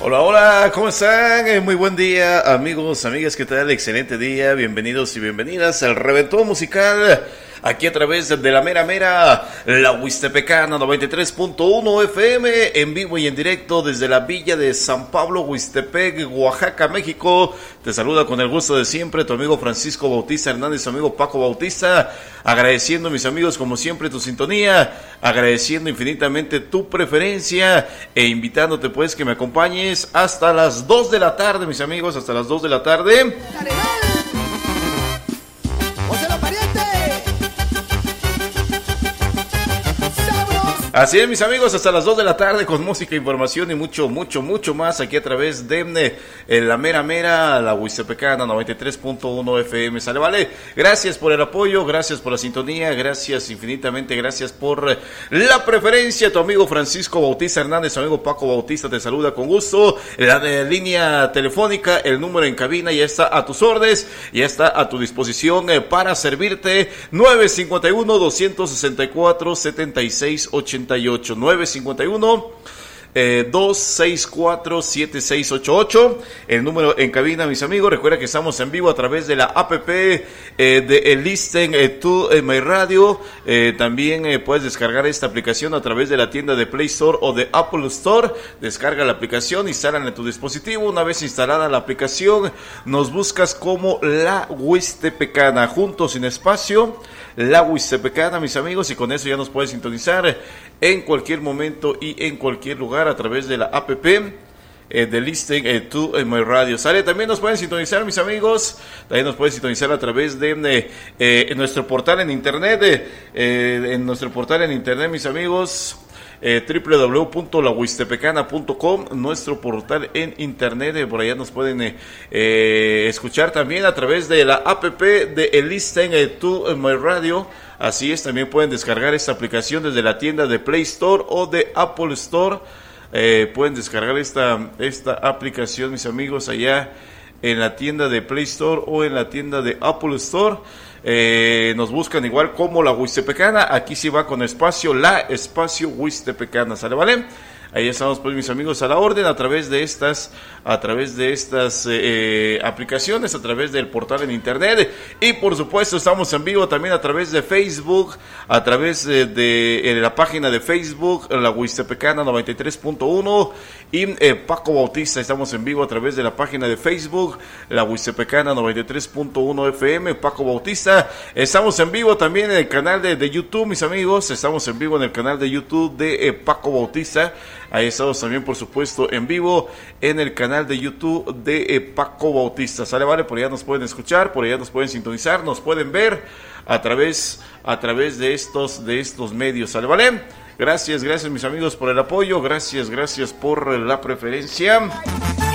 Hola, hola, ¿cómo están? Muy buen día, amigos, amigas, ¿qué tal? Excelente día, bienvenidos y bienvenidas al Reventón Musical, aquí a través de la mera, la Huistepecana 93.1 FM, en vivo y en directo desde la villa de San Pablo, Huistepec, Oaxaca, México. Te saluda con el gusto de siempre tu amigo Francisco Bautista Hernández, tu amigo Paco Bautista, agradeciendo, mis amigos, como siempre, tu sintonía, agradeciendo infinitamente tu preferencia e invitándote pues que me acompañes hasta las 2 de la tarde, mis amigos, hasta las 2 de la tarde. Así es, mis amigos, hasta las 2 de la tarde con música, información y mucho más aquí a través de la mera, la Huistepecana 93.1 FM. ¿Sale, vale? Gracias por el apoyo, gracias por la sintonía, gracias infinitamente, gracias por la preferencia. Tu amigo Francisco Bautista Hernández, tu amigo Paco Bautista te saluda con gusto. La línea telefónica, el número en cabina ya está a tus órdenes, ya está a tu disposición para servirte. 951-264-7688. 951-264-7688, el número en cabina, mis amigos. Recuerda que estamos en vivo a través de la app de el Listen to My Radio. También puedes descargar esta aplicación a través de la tienda de Play Store o de Apple Store. Descarga la aplicación, instálala en tu dispositivo. Una vez instalada la aplicación, nos buscas como La Huistepecana, juntos sin espacio, La Huistepecana, mis amigos, y con eso ya nos puedes sintonizar en cualquier momento y en cualquier lugar a través de la app de Listen to My Radio. ¿Sale? También nos pueden sintonizar, mis amigos. También nos pueden sintonizar a través de nuestro portal en internet. Mis amigos. www.lahuistepecana.com, nuestro portal en internet. Por allá nos pueden escuchar también a través de la app de Listen to My Radio. Así es, también pueden descargar esta aplicación desde la tienda de Play Store o de Apple Store. Pueden descargar esta aplicación, mis amigos, allá en la tienda de Play Store o en la tienda de Apple Store. Nos buscan igual como La Huistepecana. Aquí sí va con espacio, la espacio Huistepecana. ¿Sale, vale? Ahí estamos, pues, mis amigos, a la orden a través de estas aplicaciones, a través del portal en internet. Y por supuesto estamos en vivo también a través de Facebook, a través de la página de Facebook, La Huistepecana 93.1 y Paco Bautista. Estamos en vivo a través de la página de Facebook, La Huistepecana 93.1 FM, Paco Bautista. Estamos en vivo también en el canal de YouTube, mis amigos. Estamos en vivo en el canal de YouTube de Paco Bautista. Ahí estamos también, por supuesto, en vivo en el canal de YouTube de Paco Bautista. ¿Sale, vale? Por allá nos pueden escuchar, por allá nos pueden sintonizar, nos pueden ver a través de estos medios. ¿Sale, vale? Gracias, mis amigos, por el apoyo. Gracias por la preferencia.